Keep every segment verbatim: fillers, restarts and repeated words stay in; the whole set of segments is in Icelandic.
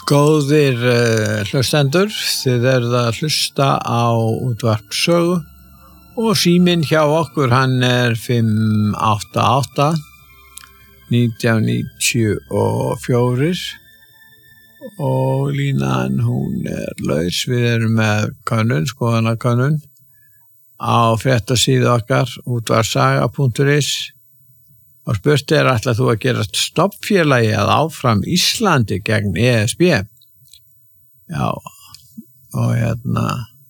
Góðir uh, hlustendur, þið eruð að hlusta á útvarp Sögu og síminn hjá okkur hann er fimm átta átta nítján níutíu og fjögur og línan hún er laus. Við erum með könnun, skoðanakönnun á fréttasíðu okkar útvarpssaga punktur is og spurt er ætlar þú að gera stoppfélagi að áfram Íslandi gegn E S B? Já, og hérna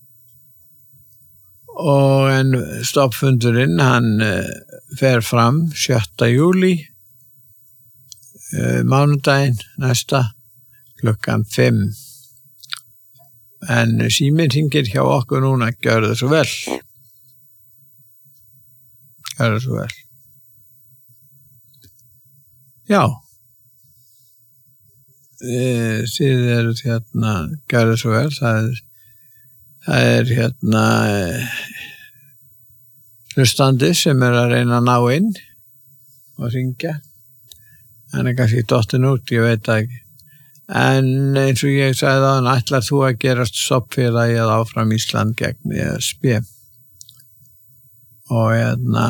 og en stoppfundurinn hann fer fram sjötta júlí uh, mánudaginn næsta klukkan fimm. En síminn hringir hjá okkur núna, gjörðu svo vel. Gjörðu svo vel. Já, e, þið eru hérna, gjörðu svo vel, það er, það er hérna e, hlustandi sem er að reyna að ná inn og hringja. Hann er kannski dottin út, ég veit það ekki. En eins og ég sagði á hann, ætlar þú að gerast stoppfélagi að áfram Ísland gegn E S B? Og hérna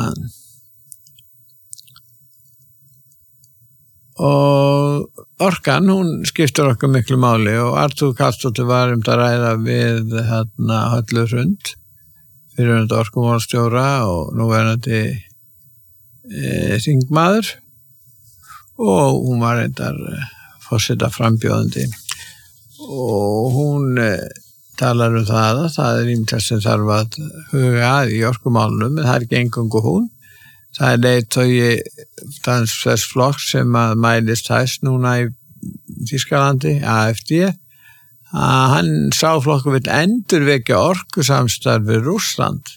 og orkan, hún skiptir okkur miklu máli og Artúr Karlsdóttir var um að ræða við hérna Höllu Hrund fyrrverandi orkumálastjóra og núverandi e, þingmaður og hún var reyndar forseta frambjóðandi og hún e, talar um það að það er ýmislegt sem þarf að huga að í orkumálunum, en það er ekki eingöngu hún. Það er leiðtogi þess flokks sem að mælist hæst núna í Þýskalandi, A F D, að hann sá flokkur vill endurvekja orkusamstarf við Rússland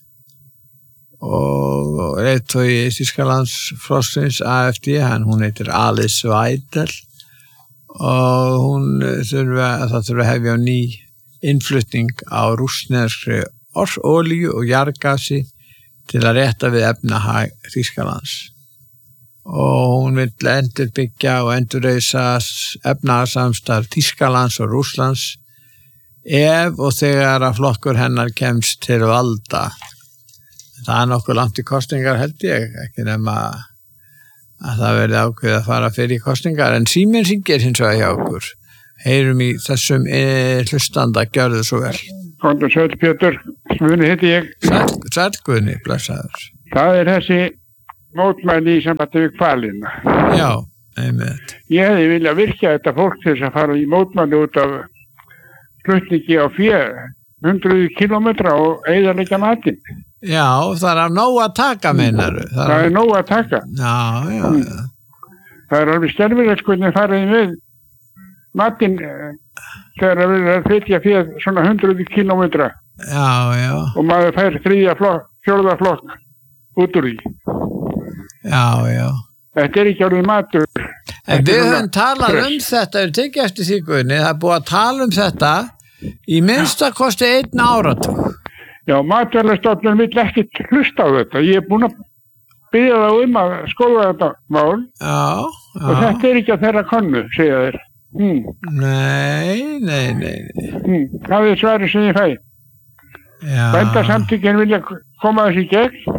og leiðtogi Þýskalands flokksins A F D, hann hún heitir Alice Weidel og hún þurfa, það þurfa að hefja ný innflutning á rússneskri olíu og jarðgasi til að rétta við efnahag Þýskalands. Og hún vill endurbyggja og endurreisa efnahagssamstarf Þýskalands og Rússlands ef og þegar að flokkur hennar kemst til valda. Það er nokkuð langt í kosningar held ég, ekki nema að það verði ákveðið að fara fyrir kosningar, en síminn hringir hins vegar hjá okkur. Heyrum í þessum e, hlustanda, gjörðu svo vel. Góðan sæll Pétur, Guðni heiti ég. Sæll, sæll Guðni, blessaður. Það er þessi mótmæli í sambandi við hvalina. Já, einmitt. Ég hefði viljað virkja þetta fólk til þess að fara í mótmæli út af flutningi á fjö, hundruð kílómetra og eyðileggja matinn. Já, það er nóg að taka, meinaru. Það, það er nóg að taka. Já, já, já. Það er alveg skelfilegt hvernig farið við matinn þegar það verður að flytja fyrir svona hundruð kílómetra. Já, já. Og maður fær þriðja flokk, fjórða flokk út úr því. Já, já. Þetta er ekki orðið matur. En við höfum talað um þetta, við tekja eftir því Guðni, það er búið að tala um þetta í minnsta kosti einn áratug. Já, Matvælastofnun vill ekki hlusta á þetta. Ég er búin að biðja þá um að skoða þetta mál. Já, já. Og þetta er ekki að þeirra konnu, segja þeir. Mm. Nei, nei, nei, nei. Mm. Það er svarið sem ég fæ. Já. Bændasamtökin vilja koma þessi gegn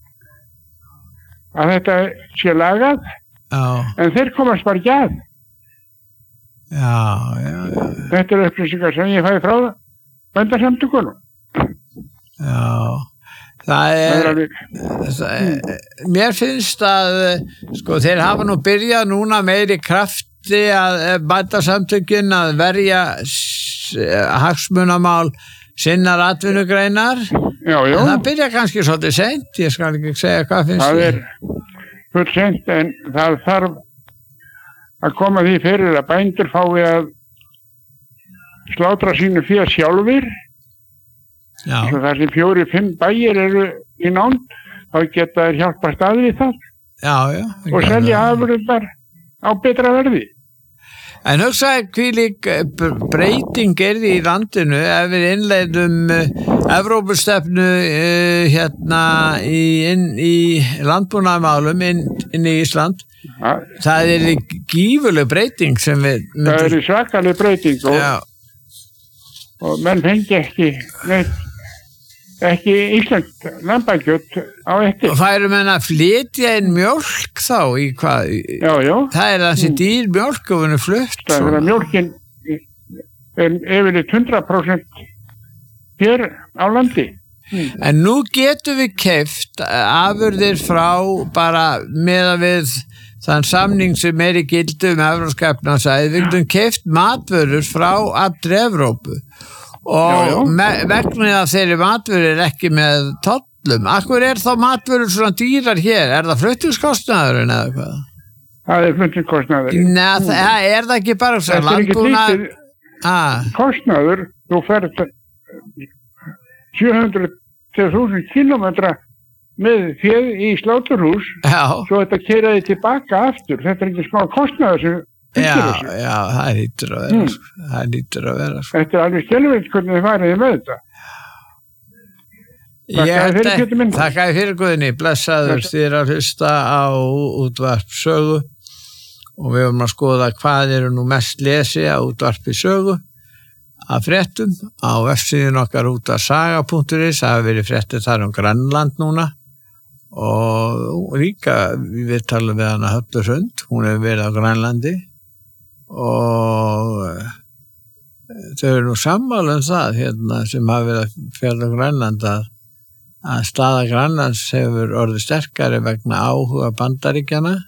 að þetta sé lagað. Já. En þeir komast bara ekki að. Já, já, já. Þetta er upplýsingar sem ég fæ frá bændasamtökunum. Já. Það er, það er mér finnst að sko þeir hafa nú byrjað núna meiri krafti að bændasamtökin að verja hagsmunamál sinnar atvinnugreinar. Já, já. En það byrja kannski svolítið seint, ég skal ekki segja hvað finnst það er full seint, en það þarf að koma því fyrir að bændur fái að slátra sínu fé sjálfir. Já. Svo þar sem fjóri, fimm bæir eru í nánd, þá geta þeir hjálpast að við það. Já, já. Og selja afurðar á betra verði. En hugsaði hvílík breyting er í landinu ef við innleiðum Evrópustefnu uh, hérna í, inn, í landbúnaðarmálum inn, inn í Ísland. Ja. Það er gífurleg breyting sem við... Það er svakaleg breyting og, og menn fengi ekki neitt, ekki Ísland lambakjöt á eftir. Og færu menn að flytja inn mjólk þá í hvað? Já, já. Það er þessi dýr mjólk og henni flutt. Það er að mjólkin er yfirleitt hundrað prósent hér á landi. Mm. En nú getum við keypt afurðir frá bara meðan við þann samning sem er í gildi um Evrópska efnahagssvæðið, við getum keypt matvörur frá allri Evrópu og já, já. Me- vegna að þeirri matvörur ekki með tollum. Akkur er þá matvörur svona dýrar hér? Er það flutningskostnaðurinn eða hvað? Það er flutningskostnaðurinn. Nei, mm. það er það ekki bara svo landbúnaður. Ah. Kostnaður, þú ferð sjö hundruð til þúsund kílómetra með féð í sláturhús, já. Svo þetta keiraði tilbaka aftur. Þetta er ekki smá kostnaður sem já, já, það hýtur að vera mm. það hýtur að vera sko. Þetta er alveg skelfilegt hvernig þið fariði með þetta. Þakka þér fyrir Guðni, blessaður þér að hlusta á útvarp Sögu og við vorum að skoða hvað eru nú mest lesi á útvarpi Sögu af fréttum á vefsíðun okkar útvarsaga punktur is. Það hafa verið fréttir þar um Grænland núna og líka við talum við hana Höllu Hrund, hún hefur verið á Grænlandi og þau eru nú sammála um það hérna sem hafa verið að fjalla Grænland að, að staða Grænlands hefur orðið sterkari vegna áhuga Bandaríkjanna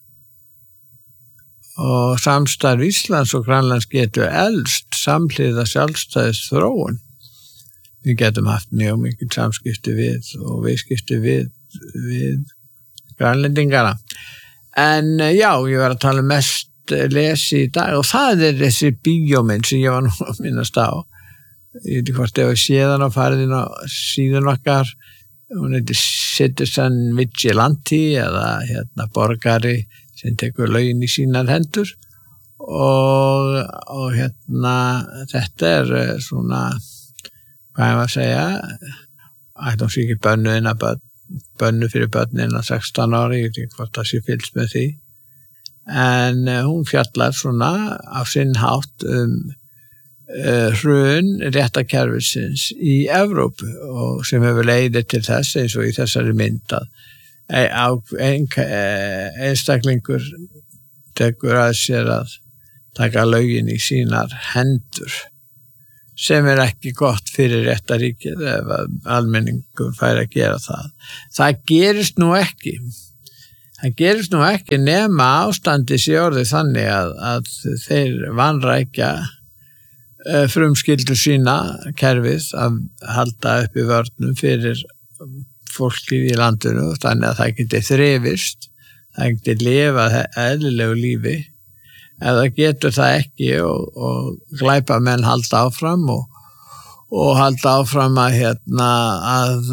og samstarf Íslands og Grænlands getur elst samhliða sjálfstæðis þróun. Við getum haft mjög mikið samskipti við og viðskipti við, við grænlendingana. En já, ég var að tala mest lesi í dag og það er þessi bíómynd sem ég var nú að minnast á. Ég veit hvort ef ég séð hann á farðin á síðan okkar, hún heitir Citizen Vigilante eða hérna borgari sem tekur lögin í sínar hendur og, og hérna þetta er svona hvað ég var að segja ætlum sér ekki bönnu inn að bönn, bönnu fyrir bönn inn að sextán ári, ég veit ekki hvort það sé fylgst með því en uh, hún fjallar svona á sinn hátt um uh, hrun réttarkerfisins í Evrópu og sem hefur leiðið til þess eins og í þessari mynd að ein, einstaklingur tekur að sér að taka lögin í sínar hendur sem er ekki gott fyrir réttaríkið ef almenningur fær að gera það. Það gerist nú ekki. Það gerist nú ekki nema ástandi sé orðið þannig að, að þeir vanrækja uh, frumskyldu sína kerfið að halda upp í vörnum fyrir fólkið í landinu þannig að það geti þrifist, það geti lifað eðlilegu lífi. Ef það getur það ekki og, og glæpamenn halda áfram og, og halda áfram að hérna að,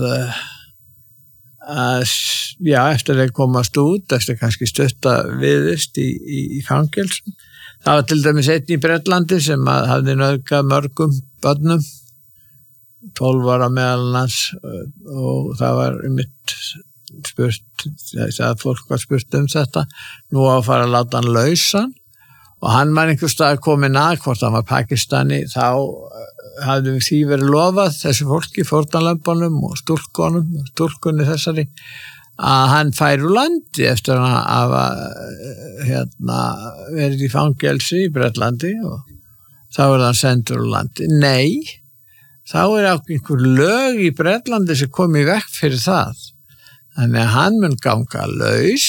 að já, eftir þeir komast út, eftir kannski stutta viðist í, í, í fangelsum. Það var til dæmis einn í Bretlandi sem að hafði nauðgað mörgum börnum, tólf ára meðal hans og það var um mitt spurt, það fólk var spurt um þetta, nú á að fara að láta hann lausan. Og hann var einhver stað komin að, hvort hann var Pakistani, þá hafði því verið lofað þessu fólki, fórnarlömpunum og stúlkunum, stúlkunni þessari, að hann færi úr landi eftir að hafa hérna, verið í fangelsi í Bretlandi og þá er hann sendur úr landi. Nei, þá er einhver lög í Bretlandi sem kom í vekk fyrir það. Þannig að hann mun ganga laus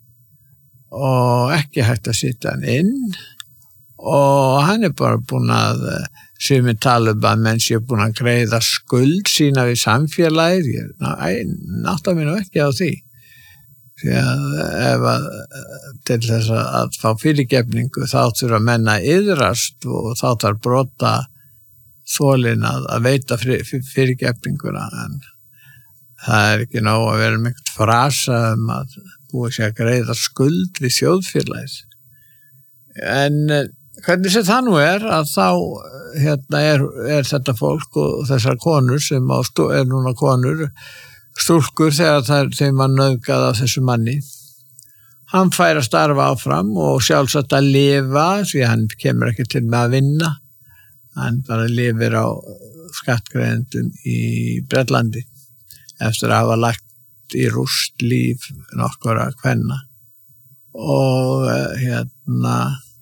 og ekki hægt að sitja hann inn og hann er bara búin að sumir tala um að menn séu búin að greiða skuld sína við samfélagið. Ég nátt að mér nú ekki á því því að ef að til þess að fá fyrirgefningu þá þurfa menn að iðrast og þá þarf brota þolin að, að veita fyrirgefninguna en það er ekki nóg að vera mjög frasa um að búið sér að greiða skuld við þjóðfélagið. En hvernig sem það nú er að þá hérna er, er þetta fólk og þessar konur sem á stú, er núna konur stúlkur þegar það, þeim var nauðgað af þessu manni. Hann fær að starfa áfram og sjálfsagt að lifa því hann kemur ekki til með að vinna. Hann bara lifir á skattgreiðendum í Bretlandi eftir að hafa lagt í rúst líf nokkura kvenna. Og hérna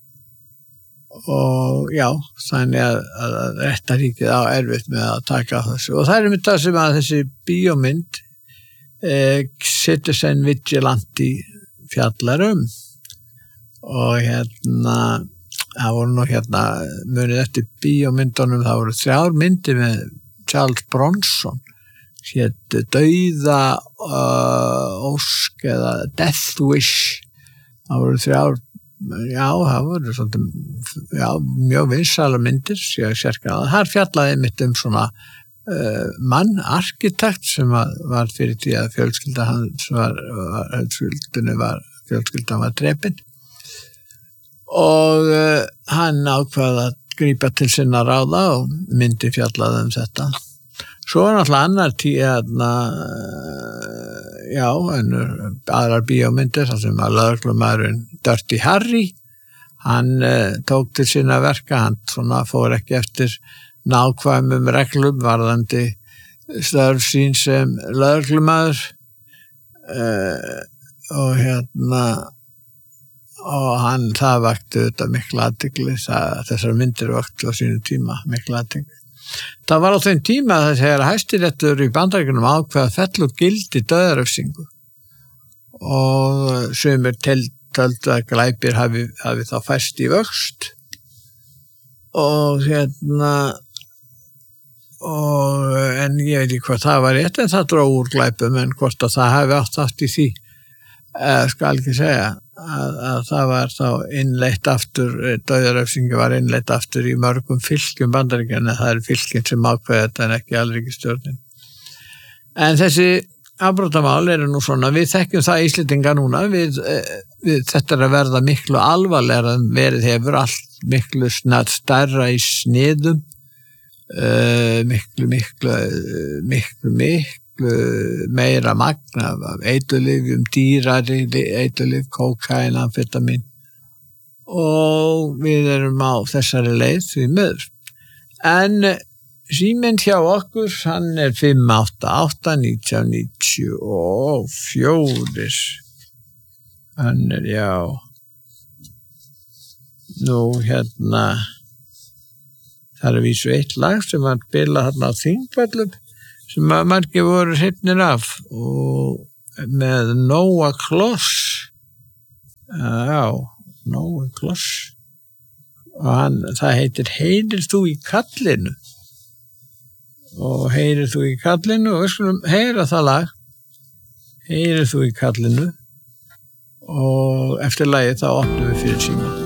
og já, þannig að, að réttaríkið á erfitt með að taka á þessu. Og það er mynd það sem að þessi bíómynd eh, Citizen Vigilante fjallar um. Og hérna, það voru nú hérna, munið eftir bíómyndunum, það voru þrjár myndir með Charles Bronson, hétt Dauða uh, Ósk eða Death Wish. Það voru þrjár, já, það voru svolítið, já, mjög vinsælar myndir, ég sérka að það fjallaði mitt um svona uh, mann, arkitekt sem var, var fyrir því að fjölskylda hans var, var, fjölskyldunni var, fjölskyldan var drepin og uh, hann ákvað að grípa til sinna ráða og myndi fjallaði um þetta. Svo er náttúrulega annar tíðna, já, ennur aðrar bíómyndir, það sem að lögreglumæðurinn Dirty Harry, hann uh, tók til sinna verka, hann svona fór ekki eftir nákvæmum reglum varðandi störf sín sem lögreglumæður uh, og hérna, og hann, það vakti þetta mikla athygli, þessar myndir vakti á sínu tíma mikla athygli. Það var á þeim tíma að þegar Hæstiréttur í Bandaríkjunum ákveða fell og gildi dauðarefsingu og sumir töldu að glæpir hafi, hafi þá færst í vöxt og hérna og en ég veit ekki hvað það var rétt en það dró úr glæpum en hvort að það hafi átt átt í því eh, skal ekki segja að, að það var þá innleitt aftur, dauðarefsingu var innleitt aftur í mörgum fylkjum Bandaríkjanna, það er fylkin sem ákveða þetta en ekki alríkisstjórnin. En þessi afbrotamál eru nú svona, við þekkjum það Íslendinga núna, við, við þetta er að verða miklu alvarlegra en verið hefur allt miklu stærra í sniðum, uh, miklu, miklu, miklu, miklu meira magna af eiturlyfjum, dýrari eiturlyf, kókaín, amfetamin og við erum á þessari leið því miður. En síminn hjá okkur, hann er fimm átta átta nítján níutíu og fjögur. Hann er, já, nú hérna, það er að vísu eitt lag sem hann bila þarna á Þingvöllum sem að margir voru hrifnir af og með Noah Kloss já, Noah Kloss og hann, það heitir Heyrir þú í kallinu og Heyrir þú í kallinu og við skulum heyra það lag Heyrir þú í kallinu og eftir lagið þá opnum við fyrir síma.